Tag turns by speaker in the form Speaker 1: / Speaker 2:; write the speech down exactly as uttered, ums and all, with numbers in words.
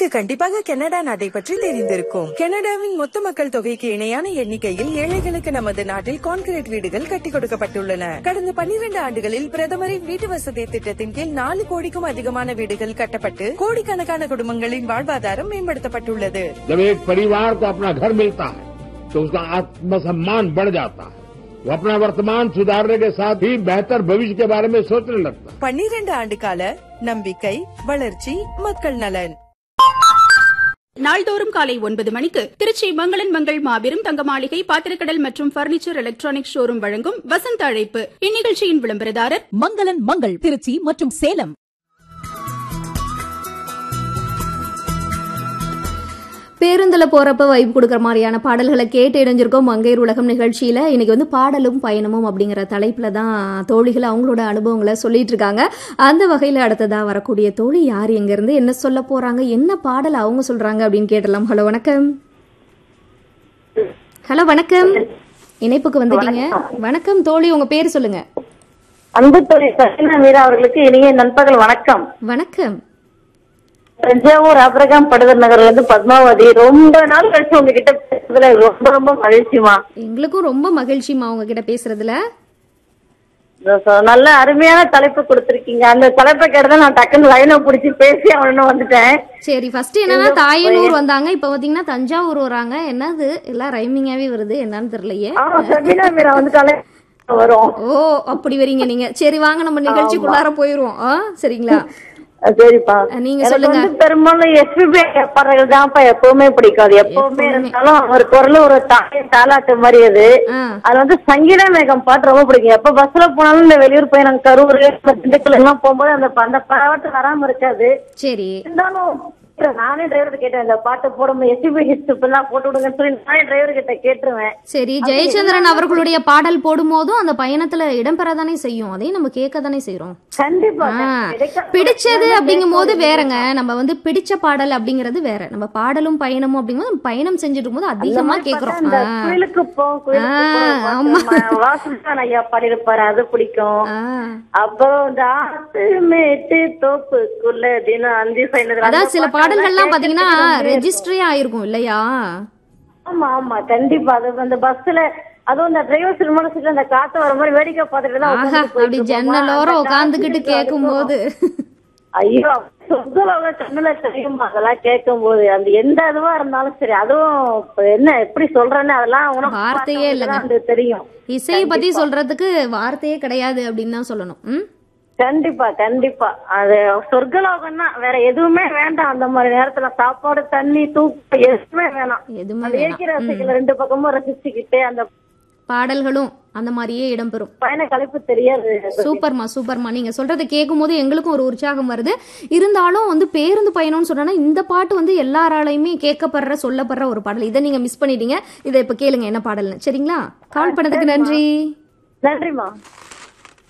Speaker 1: உங்களுக்கு கண்டிப்பாக கனடா நாட்டை பற்றி தெரிந்திருக்கும். கனடாவின் மொத்த மக்கள் தொகைக்கு இணையான எண்ணிக்கையில் ஏழைகளுக்கு நமது நாட்டில் கான்கிரீட் வீடுகள் கட்டிக் கொடுக்கப்பட்டுள்ளன. கடந்த பன்னிரண்டு ஆண்டுகளில் பிரதமரின் வீட்டு வசதி திட்டத்தின் கீழ் நாலு கோடிக்கும் அதிகமான வீடுகள் கட்டப்பட்டு கோடிக்கணக்கான குடும்பங்களின் வாழ்வாதாரம் மேம்படுத்தப்பட்டுள்ளது.
Speaker 2: जब एक परिवार को अपना घर मिलता है तो उसका आत्मसम्मान बढ़ जाता है. वो अपना वर्तमान सुधारने के साथ ही बेहतर भविष्य के बारे में सोचने लगता है.
Speaker 1: பன்னிரண்டு ஆண்டு கால நம்பிக்கை, வளர்ச்சி, மக்கள் நலன்.
Speaker 3: நாள்தோறும் காலை ஒன்பது மணிக்கு திருச்சி மங்களன் மங்கள் மாபெரும் தங்க மாளிகை பாத்திரக்கடல் மற்றும் பர்னிச்சர் எலக்ட்ரானிக் ஷோரூம் வழங்கும் வசந்த அழைப்பு. இந்நிகழ்ச்சியின் விளம்பரதாரர்
Speaker 4: மங்களன் மங்கள் திருச்சி மற்றும் சேலம்.
Speaker 5: பேருந்துல போறப்ப வைப் கொடுக்கற மாதிரியான பாடல்களை கேட்டு இணைஞ்சிருக்கோம் மங்கையர் உலகம் நிகழ்ச்சியில. இன்னைக்கு வந்து பாடலும் பயணமும் அப்படிங்கிற தலைப்புல தான் தோழிகள் அவங்களோட அனுபவங்களை சொல்லிட்டு இருக்காங்க. அந்த வகையில அடுத்ததா வரக்கூடிய தோழி யார், எங்க இருந்து என்ன சொல்ல போறாங்க, என்ன பாடல் அவங்க சொல்றாங்க அப்படின்னு கேட்டலாம். ஹலோ வணக்கம். ஹலோ வணக்கம், இணைப்புக்கு வந்துட்டீங்க. வணக்கம் தோழி, உங்க பேர் சொல்லுங்க.
Speaker 6: அன்பு தோழி சசினா மீரா அவர்களுக்கு இனிய நண்பகல் வணக்கம்.
Speaker 5: வணக்கம்.
Speaker 6: தஞ்சாவூர் ஆபிரகாம் படுகர் நகர்ல இருந்து பத்மாவதி. ரொம்ப நாள் கழிச்சு உங்ககிட்ட பேசுறதுல ரொம்ப ரொம்ப மகிழ்ச்சிமா.
Speaker 5: எங்களுக்கும் ரொம்ப மகிழ்ச்சிமா உங்ககிட்ட பேசுறதுல.
Speaker 6: நல்ல அருமையான தலைப்பு கொடுத்திருக்கீங்க. அந்த தலைப்பை கேட்டதா நான் டக்குன்னு லைனை பிடிச்சி பேசி அவனு வந்துட்டேன்.
Speaker 5: சரி, ஃபர்ஸ்ட் என்னன்னா தாயனூர் வந்தாங்க, இப்ப பாத்தீங்கன்னா தஞ்சாவூர் வராங்க. என்னது எல்லாம் ரைமிங்காவே வருது, என்னன்னு தெரியலையே.
Speaker 6: சசினா மீரா வந்துட்டாலே வரும்.
Speaker 5: ஓ, அப்படி வரீங்க நீங்க. சரி வாங்க நம்ம நிகழ்ச்சிக்குள்ளார போயிருவோம். சரிங்களா?
Speaker 6: சரிப்பா,
Speaker 5: நீங்க சொல்லுங்க.
Speaker 6: பெரும்பாலும் எஸ்பிபி பாடல்கள் தான்ப்பா எப்பவுமே பிடிக்காது. எப்பவுமே இருந்தாலும் ஒரு குரல் ஒரு தாலாட்டு மாதிரி அது. அது வந்து சங்கீத மேகம் பாட்டு ரொம்ப பிடிக்கும். எப்ப பஸ்ல போனாலும் இந்த வெளியூர் போய் நாங்க கரூர் திண்டுக்கல் எல்லாம் போகும்போது அந்த அந்த பாட்டு வராம இருக்காது.
Speaker 5: சரி,
Speaker 6: இருந்தாலும் நானே டிரைவர் கேட்டேன், இந்த பாட்டு போடும் எஸ்பிபி ஹிஸ்ட் எல்லாம் போட்டு விடுங்கன்னு சொல்லி நானே டிரைவர் கிட்ட கேட்டுருவேன்.
Speaker 5: சரி, ஜெயச்சந்திரன் அவர்களுடைய பாடல் போடும் போதும் அந்த பயணத்துல இடம்பெறதானே செய்யும், அதையும் நம்ம கேட்க தானே செய்யறோம்.
Speaker 6: கண்டிப்பா.
Speaker 5: பிடிச்சது அப்படிங்கும் போது வேறங்க, நம்ம வந்து பிடிச்ச பாடல் அப்படிங்கறது வேற. நம்ம பாடலும் பயணமும் அப்படிங்கும்போது பயணம் செஞ்சுட்டு போது அதிகமா கேக்குறோம்.
Speaker 6: கோயிலுக்கு போ வாசுதான் ஐயா பாடிருப்பாரு, அது பிடிக்கும். அப்புறம் இந்த ஆத்து மேட்டு தோப்புக்குள்ள தினம் அந்தி சைடு,
Speaker 5: அதான் சில பாடல்கள்லாம் பாத்தீங்கன்னா ரெஜிஸ்டரே ஆயிருக்கும் இல்லையா?
Speaker 6: ஆமா ஆமா கண்டிப்பா. அது அந்த பஸ்ல அதுவும் இந்த டிரைவர் சினிமா சீட்ல அந்த காத்து வர மாதிரி வேடிக்கை பார்த்துட்டு
Speaker 5: அப்படி ஜன்னலோரம் உட்காந்துக்கிட்டு கேட்கும் போது
Speaker 6: ஐயோ கண்ணுல தெரியுமா அதெல்லாம் கேட்கும் போது. அந்த எந்த இதுவா இருந்தாலும் சரி, அதுவும் என்ன எப்படி சொல்றேன்னு அதெல்லாம்
Speaker 5: வார்த்தையே இல்ல
Speaker 6: தெரியும்.
Speaker 5: இசையை பத்தி சொல்றதுக்கு வார்த்தையே கிடையாது அப்படின்னு தான் சொல்லணும்.
Speaker 6: கண்டிப்பா கண்டிப்பா. அது சொர்க்கலோகம்னா வேற எதுவுமே வேண்டாம். அந்த மாதிரி நேரத்துல சாப்பாடு தண்ணி தூக்கம் எதுவுமே வேணாம்.
Speaker 5: எதுவுமே
Speaker 6: இயற்கை ரசிக்கல ரெண்டு பக்கமும் ரசிச்சுக்கிட்டே அந்த
Speaker 5: பாடல்களும் அந்த மாதிரியே இடம்பெறும்.
Speaker 6: பயண கழிப்பு தெரியாது.
Speaker 5: சூப்பர்மா சூப்பர்மா. நீங்க சொல்றதை கேட்கும் போது எங்களுக்கும் ஒரு உற்சாகம் வருது. இருந்தாலும் வந்து பேருந்து பயணம்னு சொன்னா இந்த பாட்டு வந்து எல்லாராலையுமே கேட்கப்படுற சொல்லப்படுற ஒரு பாடல். இதை நீங்க மிஸ் பண்ணிட்டீங்க. இதை இப்ப கேளுங்க என்ன பாடல்னு. சரிங்களா? கால் பண்ணதுக்கு நன்றி.
Speaker 6: நன்றிமா.